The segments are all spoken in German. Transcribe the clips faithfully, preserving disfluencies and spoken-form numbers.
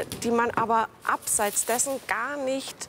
Dinge, die man aber abseits dessen gar nicht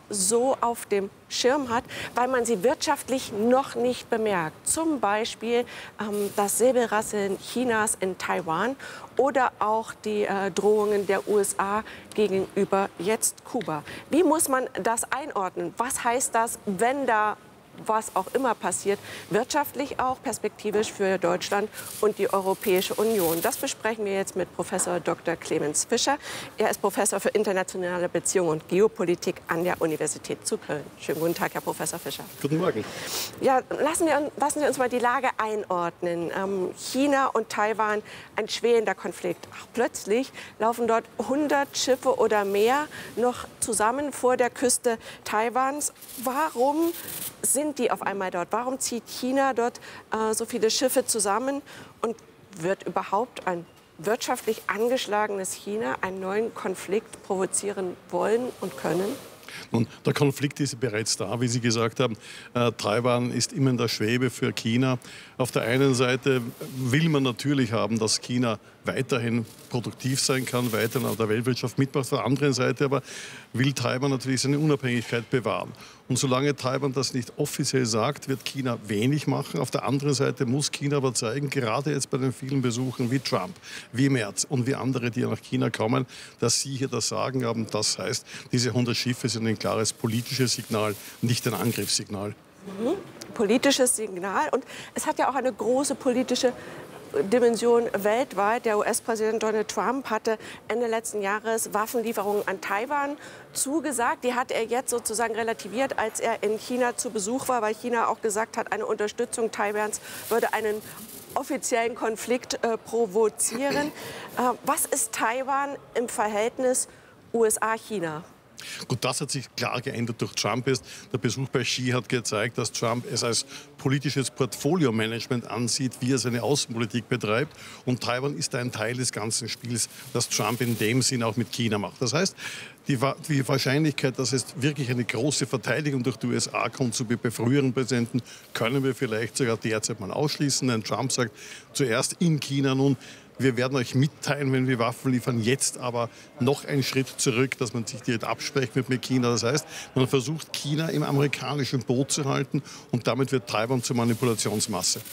so auf dem Schirm hat, weil man sie wirtschaftlich noch nicht bemerkt. Zum Beispiel ähm, das Säbelrasseln Chinas in Taiwan oder auch die äh, Drohungen der U S A gegenüber jetzt Kuba. Wie muss man das einordnen? Was heißt das, wenn da was auch immer passiert, wirtschaftlich auch, perspektivisch für Deutschland und die Europäische Union? Das besprechen wir jetzt mit Professor Doktor Clemens Fischer. Er ist Professor für internationale Beziehungen und Geopolitik an der Universität zu Köln. Schönen guten Tag, Herr Professor Fischer. Guten Morgen. Ja, lassen wir, lassen wir uns mal die Lage einordnen. Ähm, China und Taiwan, ein schwelender Konflikt. Ach, plötzlich laufen dort hundert Schiffe oder mehr noch zusammen vor der Küste Taiwans. Warum sind die auf einmal dort? Warum zieht China dort äh, so viele Schiffe zusammen? Und wird überhaupt ein wirtschaftlich angeschlagenes China einen neuen Konflikt provozieren wollen und können? Nun, der Konflikt ist bereits da, wie Sie gesagt haben. Äh, Taiwan ist immer in der Schwebe für China. Auf der einen Seite will man natürlich haben, dass China weiterhin produktiv sein kann, weiterhin an der Weltwirtschaft mitmacht. Auf der anderen Seite aber will Taiwan natürlich seine Unabhängigkeit bewahren. Und solange Taiwan das nicht offiziell sagt, wird China wenig machen. Auf der anderen Seite muss China aber zeigen, gerade jetzt bei den vielen Besuchen wie Trump, wie Merz und wie andere, die nach China kommen, dass sie hier das Sagen haben. Das heißt, diese hundert Schiffe sind ein klares politisches Signal, nicht ein Angriffssignal. Mhm. Politisches Signal. Und es hat ja auch eine große politische Dimension weltweit. Der U S-Präsident Donald Trump hatte Ende letzten Jahres Waffenlieferungen an Taiwan zugesagt. Die hat er jetzt sozusagen relativiert, als er in China zu Besuch war, weil China auch gesagt hat, eine Unterstützung Taiwans würde einen offiziellen Konflikt äh, provozieren. Äh, was ist Taiwan im Verhältnis U S A-China? Gut, das hat sich klar geändert durch Trump. Ist. Der Besuch bei Xi hat gezeigt, dass Trump es als politisches Portfolio-Management ansieht, wie er seine Außenpolitik betreibt. Und Taiwan ist ein Teil des ganzen Spiels, das Trump in dem Sinn auch mit China macht. Das heißt, die, die Wahrscheinlichkeit, dass es wirklich eine große Verteidigung durch die U S A kommt, so wie bei früheren Präsidenten, können wir vielleicht sogar derzeit mal ausschließen. Denn Trump sagt zuerst in China nun, wir werden euch mitteilen, wenn wir Waffen liefern. Jetzt aber noch einen Schritt zurück, dass man sich direkt absprechen wird mit China. Das heißt, man versucht, China im amerikanischen Boot zu halten und damit wird Taiwan zur Manipulationsmasse.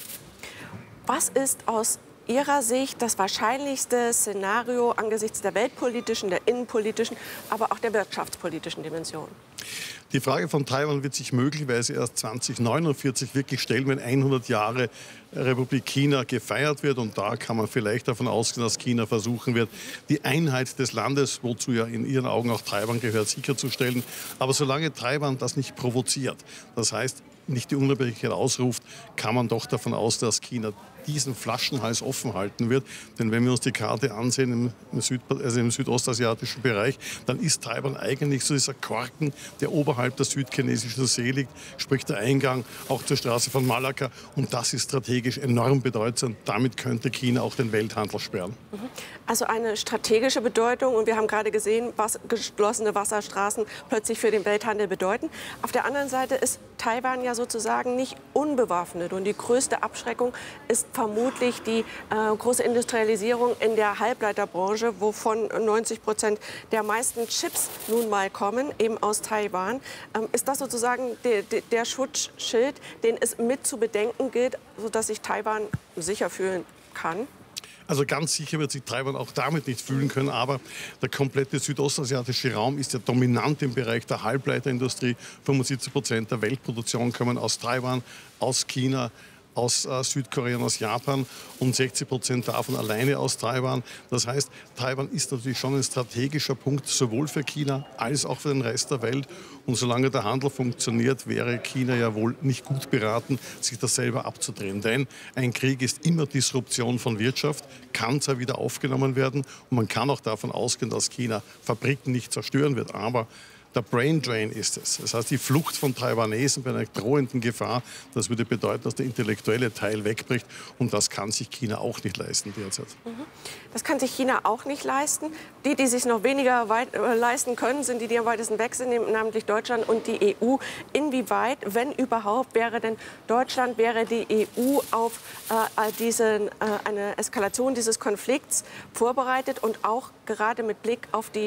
Was ist aus Ihrer Sicht das wahrscheinlichste Szenario angesichts der weltpolitischen, der innenpolitischen, aber auch der wirtschaftspolitischen Dimension? Die Frage von Taiwan wird sich möglicherweise erst zweitausendneunundvierzig wirklich stellen, wenn hundert Jahre Republik China gefeiert wird. Und da kann man vielleicht davon ausgehen, dass China versuchen wird, die Einheit des Landes, wozu ja in ihren Augen auch Taiwan gehört, sicherzustellen. Aber solange Taiwan das nicht provoziert, das heißt nicht die Unabhängigkeit ausruft, kann man doch davon aus, dass China diesen Flaschenhals offen halten wird. Denn wenn wir uns die Karte ansehen im, Süd, also im südostasiatischen Bereich, dann ist Taiwan eigentlich so dieser Korken, der oberhalb der südchinesischen See liegt, sprich der Eingang auch zur Straße von Malakka. Und das ist strategisch enorm bedeutsam. Damit könnte China auch den Welthandel sperren. Also eine strategische Bedeutung. Und wir haben gerade gesehen, was geschlossene Wasserstraßen plötzlich für den Welthandel bedeuten. Auf der anderen Seite ist Taiwan ja sozusagen nicht unbewaffnet. Und die größte Abschreckung ist vermutlich die äh, große Industrialisierung in der Halbleiterbranche, wovon neunzig Prozent der meisten Chips nun mal kommen, eben aus Taiwan. Ähm, ist das sozusagen de, de, der Schutzschild, den es mit zu bedenken gilt, sodass sich Taiwan sicher fühlen kann? Also ganz sicher wird sich Taiwan auch damit nicht fühlen können, aber der komplette südostasiatische Raum ist ja dominant im Bereich der Halbleiterindustrie. fünfundsiebzig Prozent der Weltproduktion kommen aus Taiwan, aus China, aus äh, Südkorea und aus Japan und sechzig Prozent davon alleine aus Taiwan. Das heißt, Taiwan ist natürlich schon ein strategischer Punkt, sowohl für China als auch für den Rest der Welt. Und solange der Handel funktioniert, wäre China ja wohl nicht gut beraten, sich das selber abzudrehen. Denn ein Krieg ist immer Disruption von Wirtschaft, kann zwar wieder aufgenommen werden und man kann auch davon ausgehen, dass China Fabriken nicht zerstören wird, aber der Brain Drain ist es. Das heißt, die Flucht von Taiwanesen bei einer drohenden Gefahr, das würde bedeuten, dass der intellektuelle Teil wegbricht. Und das kann sich China auch nicht leisten derzeit. Das kann sich China auch nicht leisten. Die, die sich noch weniger weit, äh, leisten können, sind die, die am weitesten weg sind, namentlich Deutschland und die E U. Inwieweit, wenn überhaupt, wäre denn Deutschland, wäre die E U auf äh, diesen, äh, eine Eskalation dieses Konflikts vorbereitet und auch gerade mit Blick auf die